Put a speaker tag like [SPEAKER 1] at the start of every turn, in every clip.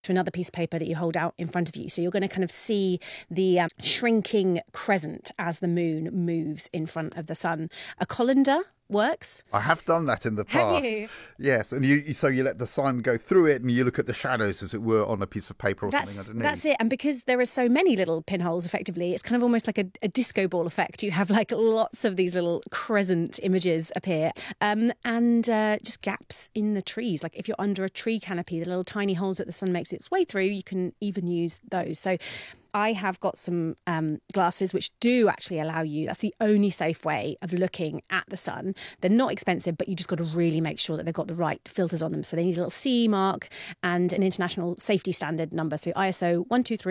[SPEAKER 1] to another piece of paper that you hold out in front of you. So you're going to kind of see the shrinking crescent as the moon moves in front of the sun. A colander works.
[SPEAKER 2] I have done that in the past.
[SPEAKER 1] Have you?
[SPEAKER 2] Yes, and you let the sun go through it and you look at the shadows, as it were, on a piece of paper or something underneath.
[SPEAKER 1] That's it. And because there are so many little pinholes, effectively, it's kind of almost like a disco ball effect. You have like lots of these little crescent images appear and just gaps in the trees. Like if you're under a tree canopy, the little tiny holes that the sun makes its way through, you can even use those. So I have got some glasses which do actually allow you, that's the only safe way of looking at the sun. They're not expensive, but you just got to really make sure that they've got the right filters on them. So they need a little CE mark and an international safety standard number. So ISO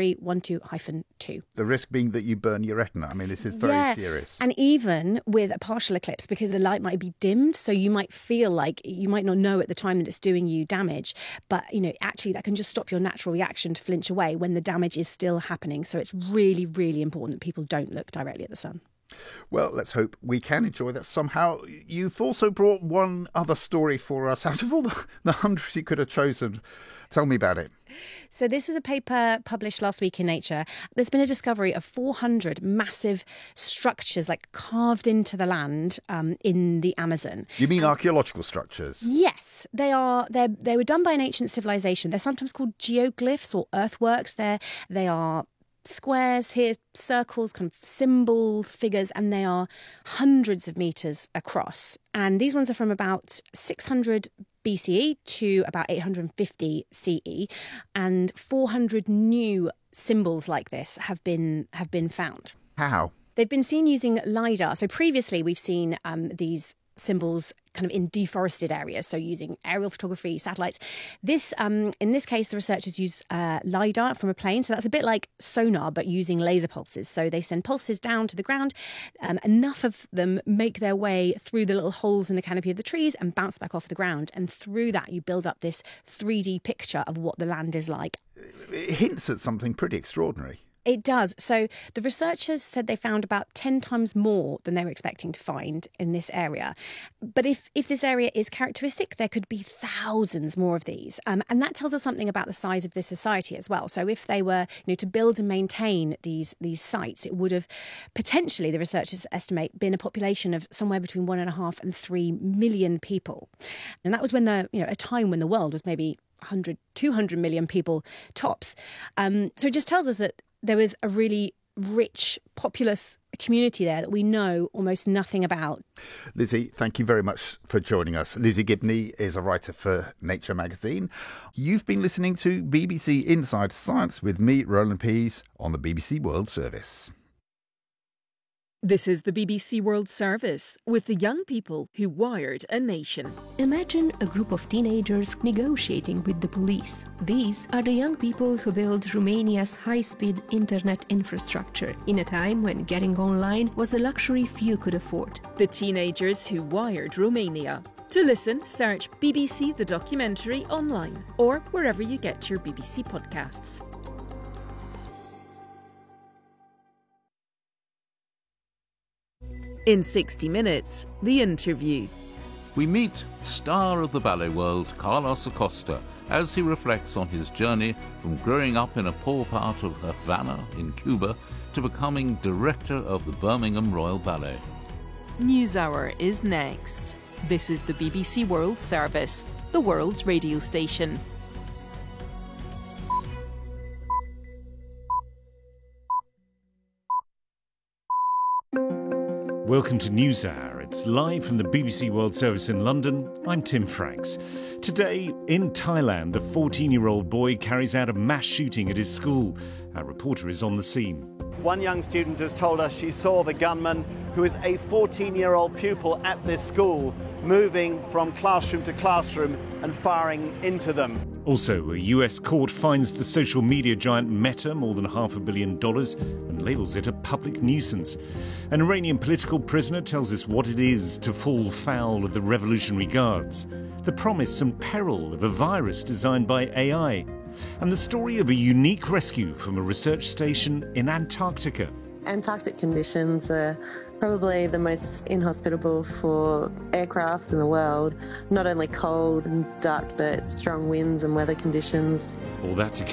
[SPEAKER 1] 12312-2.
[SPEAKER 2] The risk being that you burn your retina. I mean, this is very serious.
[SPEAKER 1] And even with a partial eclipse, because the light might be dimmed, so you might feel like you might not know at the time that it's doing you damage. But, actually that can just stop your natural reaction to flinch away when the damage is still happening. So it's really, really important that people don't look directly at the sun.
[SPEAKER 2] Well, let's hope we can enjoy that somehow. You've also brought one other story for us out of all the hundreds you could have chosen. Tell me about it.
[SPEAKER 1] So this was a paper published last week in Nature. There's been a discovery of 400 massive structures like carved into the land in the Amazon.
[SPEAKER 2] You mean archaeological structures?
[SPEAKER 1] Yes, they are. They were done by an ancient civilization. They're sometimes called geoglyphs or earthworks. They are squares here, circles, kind of symbols, figures, and they are hundreds of metres across. And these ones are from about 600 BCE to about 850 CE, and 400 new symbols like this have been found.
[SPEAKER 2] How?
[SPEAKER 1] They've been seen using LiDAR. So previously we've seen these symbols kind of in deforested areas, so using aerial photography, satellites. This, in this case, the researchers use LiDAR from a plane, so that's a bit like sonar, but using laser pulses. So they send pulses down to the ground. Enough of them make their way through the little holes in the canopy of the trees and bounce back off the ground. And through that, you build up this 3D picture of what the land is like.
[SPEAKER 2] It hints at something pretty extraordinary.
[SPEAKER 1] It does. So the researchers said they found about 10 times more than they were expecting to find in this area. But if this area is characteristic, there could be thousands more of these. And that tells us something about the size of this society as well. So if they were to build and maintain these sites, it would have potentially, the researchers estimate, been a population of somewhere between 1.5 and 3 million people. And that was when a time when the world was maybe 100, 200 million people tops. So it just tells us that there was a really rich, populous community there that we know almost nothing about.
[SPEAKER 2] Lizzie, thank you very much for joining us. Lizzie Gibney is a writer for Nature magazine. You've been listening to BBC Inside Science with me, Roland Pease, on the BBC World Service.
[SPEAKER 3] This is the BBC World Service with the young people who wired a nation.
[SPEAKER 4] Imagine a group of teenagers negotiating with the police. These are the young people who built Romania's high-speed internet infrastructure in a time when getting online was a luxury few could afford.
[SPEAKER 3] The teenagers who wired Romania. To listen, search BBC The Documentary online or wherever you get your BBC podcasts. In 60 Minutes, the interview.
[SPEAKER 5] We meet star of the ballet world, Carlos Acosta, as he reflects on his journey from growing up in a poor part of Havana in Cuba to becoming director of the Birmingham Royal Ballet.
[SPEAKER 3] NewsHour is next. This is the BBC World Service, the world's radio station.
[SPEAKER 6] Welcome to NewsHour. It's live from the BBC World Service in London. I'm Tim Franks. Today, in Thailand, a 14-year-old boy carries out a mass shooting at his school. Our reporter is on the scene.
[SPEAKER 7] One young student has told us she saw the gunman, who is a 14-year-old pupil at this school, moving from classroom to classroom and firing into them.
[SPEAKER 6] Also, a US court fines the social media giant Meta more than $500 million and labels it a public nuisance. An Iranian political prisoner tells us what it is to fall foul of the Revolutionary Guards, the promise and peril of a virus designed by AI, and the story of a unique rescue from a research station in Antarctica.
[SPEAKER 8] Antarctic conditions are probably the most inhospitable for aircraft in the world. Not only cold and dark, but strong winds and weather conditions.
[SPEAKER 6] All that to